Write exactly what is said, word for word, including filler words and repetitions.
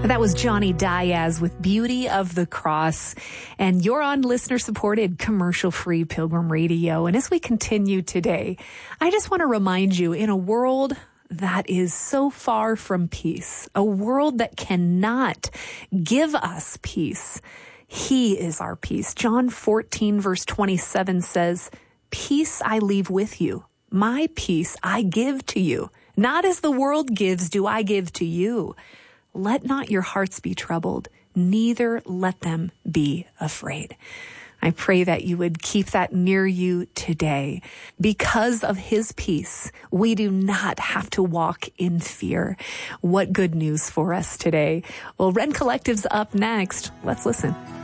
That was Johnny Diaz with Beauty of the Cross. And you're on listener-supported, commercial-free Pilgrim Radio. And as we continue today, I just want to remind you, in a world that is so far from peace, a world that cannot give us peace, He is our peace. John fourteen, verse twenty-seven says, "Peace I leave with you. My peace I give to you. Not as the world gives do I give to you. Let not your hearts be troubled, neither let them be afraid." I pray that you would keep that near you today. Because of His peace, we do not have to walk in fear. What good news for us today. Well, Rend Collective's up next. Let's listen.